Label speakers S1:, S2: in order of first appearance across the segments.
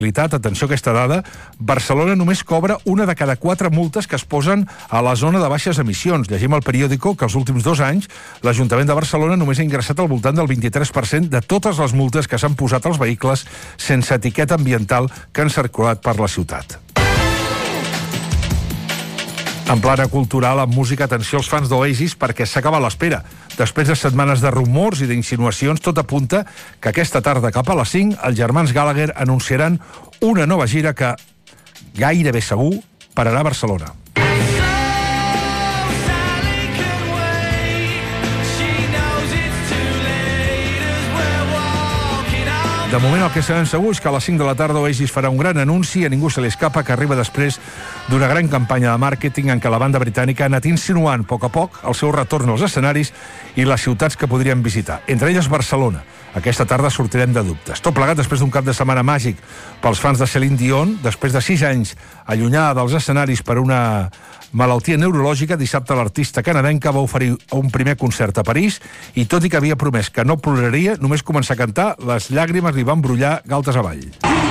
S1: Atenció a aquesta dada, Barcelona només cobra una de cada 4 multes que es posen a la zona de baixes emissions. Llegim al periòdico que els últims 2 anys l'Ajuntament de Barcelona només ha ingressat al voltant del 23% de totes les multes que s'han posat als vehicles sense etiqueta ambiental que han circulat per la ciutat. En plana cultural, amb música, atenció als fans d'Oasis perquè s'acaba l'espera. Després de setmanes de rumors i d'insinuacions, tot apunta que aquesta tarda cap a les 5 els germans Gallagher anunciaran una nova gira que gairebé segur pararà a Barcelona. De moment, el que sabem segur és que a les 5 de la tarda Oasis farà un gran anunci i a ningú se li escapa que arriba després d'una gran campanya de màrqueting en què la banda britànica ha anat insinuant a poc el seu retorn als escenaris i les ciutats que podrien visitar, entre elles Barcelona. Aquesta tarda sortirem de dubtes. Tot plegat després d'un cap de setmana màgic pels fans de Céline Dion, després de 6 anys allunyada dels escenaris per una malaltia neurològica, dissabte l'artista canadenca va oferir un primer concert a París i tot i que havia promès que no ploraria, només començar a cantar, les llàgrimes li van brollar galtes avall.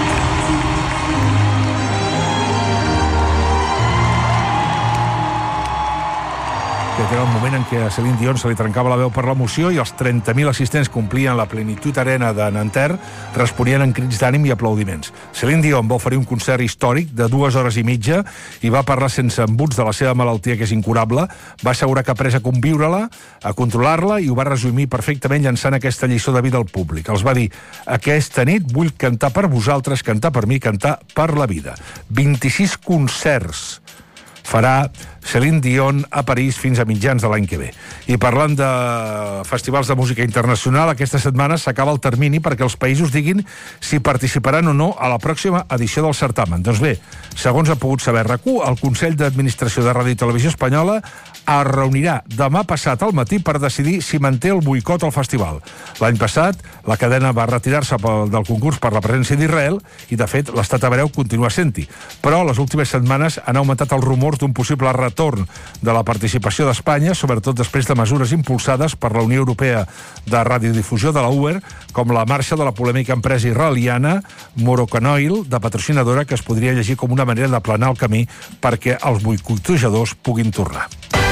S1: Aquest era el moment en què a Céline Dion se li trencava la veu per l'emoció i els 30.000 assistents que omplien la Plenitud Arena de Nanterre responien en crits d'ànim i aplaudiments. Céline Dion va oferir un concert històric de 2 hores i mitja i va parlar sense embuts de la seva malaltia, que és incurable, va assegurar que ha après a conviure-la, a controlar-la i ho va resumir perfectament llançant aquesta lliçó de vida al públic. Els va dir: aquesta nit vull cantar per vosaltres, cantar per mi, cantar per la vida. 26 concerts farà Céline Dion a París fins a mitjans de l'any que ve. I parlant de festivals de música internacional, aquesta setmana s'acaba el termini perquè els països diguin si participaran o no a la pròxima edició del certamen. Doncs bé, segons ha pogut saber RAC1, el Consell d'Administració de Ràdio i Televisió Espanyola es reunirà demà passat al matí per decidir si manté el boicot al festival. L'any passat, la cadena va retirar-se del concurs per la presència d'Israel i, de fet, l'estat hebreu continua sent-hi. Però les últimes setmanes han augmentat els rumors d'un possible retorn de la participació d'Espanya, sobretot després de mesures impulsades per la Unió Europea de Radiodifusió de la UER, com la marxa de la polèmica empresa israeliana Moroccan Oil, de patrocinadora, que es podria llegir com una manera d'aplanar el camí perquè els boicotejadors puguin tornar.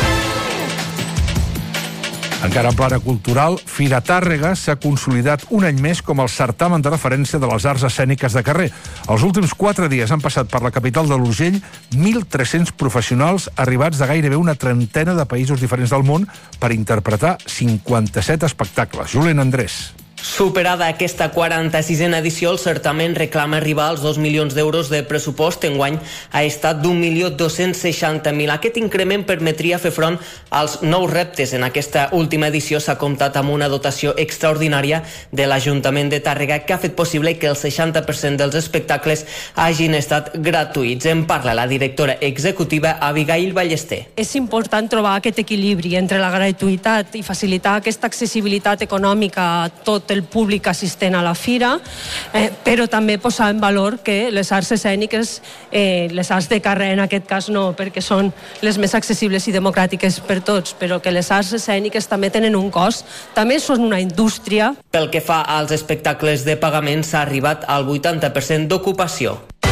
S1: Encara en plana cultural, Fira Tàrrega s'ha consolidat un any més com el certamen de referència de les arts escèniques de carrer. Els últims 4 dies han passat per la capital de l'Urgell 1.300 professionals arribats de gairebé una trentena de països diferents del món per interpretar 57 espectacles. Julen Andrés.
S2: Superada aquesta 46a edició, el certamen reclama arribar als 2 milions d'euros de pressupost. Enguany ha estat d'1.260.000. Aquest increment permetria fer front als nous reptes. En aquesta última edició s'ha comptat amb una dotació extraordinària de l'Ajuntament de Tàrrega que ha fet possible que el 60% dels espectacles hagin estat gratuïts. En parla la directora executiva Abigail Ballester.
S3: És important trobar aquest equilibri entre la gratuïtat i facilitar aquesta accessibilitat econòmica a tot el públic assistent a la fira, però també posar en valor que les arts escèniques, les arts de carrer en aquest cas no, perquè són les més accessibles i democràtiques per tots, però que les arts escèniques també tenen un cost, també són una indústria.
S2: Pel que fa als espectacles de pagament, s'ha arribat al 80% d'ocupació.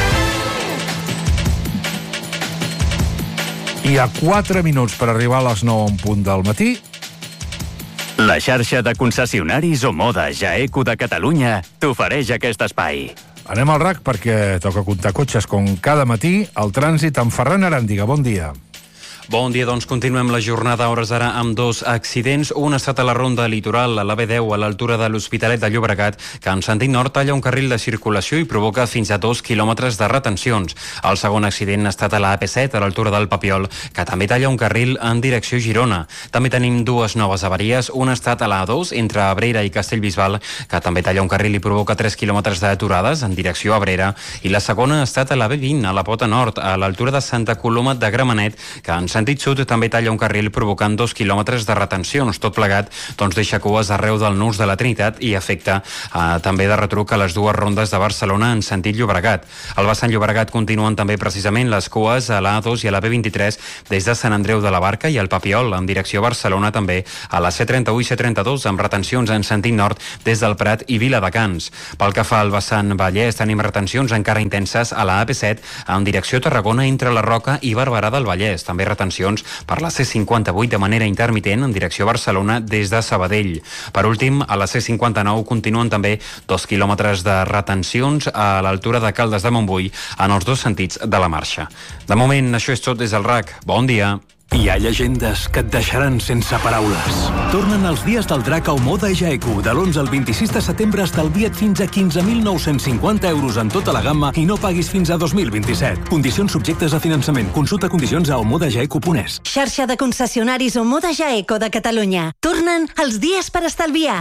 S1: I a 4 minuts per arribar a les 9 en punt del matí,
S4: la xarxa de concessionaris Omoda Jaeco de Catalunya t'ofereix aquest espai.
S1: Anem al RAC perquè toca comptar cotxes com cada matí. El trànsit amb Ferran Aràndiga. Bon dia.
S5: Bon dia, doncs continuem la jornada a hores d'ara amb 2 accidents. Un ha estat a la ronda litoral, a la B10, a l'altura de l'Hospitalet de Llobregat, que en sentit nord talla un carril de circulació i provoca fins a 2 quilòmetres de retencions. El segon accident ha estat a la AP7, a l'altura del Papiol, que també talla un carril en direcció Girona. També tenim 2 noves avaries. Una ha estat a la A2, entre Abrera i Castellbisbal, que també talla un carril i provoca 3 quilòmetres d'aturades en direcció Abrera. I la segona ha estat a la B20, a la Pota Nord, a l'altura de Santa Coloma de Gramenet, que en sentit sud també talla un carril provocant 2 quilòmetres de retencions. Tot plegat deixa cues arreu del nus de la Trinitat i afecta també de retruc a les dues rondes de Barcelona en sentit Llobregat. Al vessant Llobregat continuen també precisament les cues a l'A2 i a la B23 des de Sant Andreu de la Barca i al Papiol en direcció a Barcelona, també a la C31 i C32 amb retencions en sentit nord des del Prat i Viladecans. Pel que fa al vessant Vallès, tenim retencions encara intenses a la AP7 en direcció a Tarragona entre la Roca i Barberà del Vallès. També retencions per la C58 de manera intermitent en direcció a Barcelona des de Sabadell. Per últim, a la C59 continuen també 2 quilòmetres de retencions a l'altura de Caldes de Montbui en els dos sentits de la marxa. De moment, això és tot des del RAC. Bon dia.
S6: Hi ha llegendes que et deixaran sense paraules. Tornen els dies del drac a Omoda Jaeku. De l'11 al 26 de setembre estalvia't fins a 15.950 euros en tota la gamma i no paguis fins a 2027. Condicions subjectes a finançament. Consulta condicions a omodajaeku.es.
S7: Xarxa de concessionaris Omoda Jaeku de Catalunya. Tornen els dies per estalviar.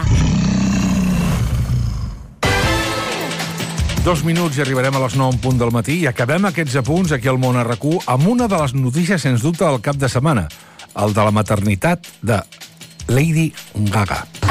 S1: 2 minuts i arribarem a les 9 en punt del matí i acabem aquests apunts aquí al Món RQ amb una de les notícies, sens dubte, del cap de setmana, el de la maternitat de Lady Gaga.